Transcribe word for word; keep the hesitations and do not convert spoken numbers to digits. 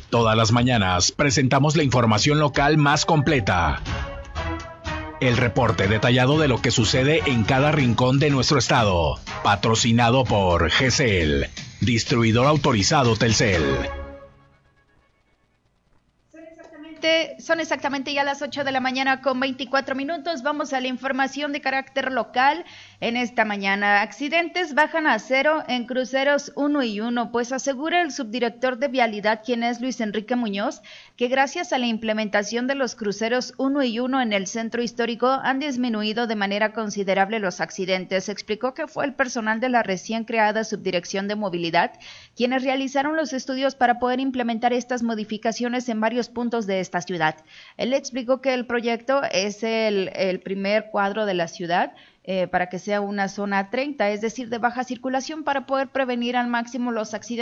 Todas las mañanas presentamos la información local más completa. El reporte detallado de lo que sucede en cada rincón de nuestro estado. Patrocinado por G C L, distribuidor autorizado Telcel. Son exactamente ya las ocho de la mañana con veinticuatro minutos. Vamos a la información de carácter local en esta mañana. Accidentes bajan a cero en cruceros uno y uno, pues asegura el subdirector de Vialidad, quien es Luis Enrique Muñoz, que gracias a la implementación de los cruceros uno y uno en el centro histórico han disminuido de manera considerable los accidentes. Explicó que fue el personal de la recién creada Subdirección de Movilidad quienes realizaron los estudios para poder implementar estas modificaciones en varios puntos de esta ciudad. Él explicó que el proyecto es el, el primer cuadro de la ciudad eh, para que sea una zona treinta, es decir, de baja circulación, para poder prevenir al máximo los accidentes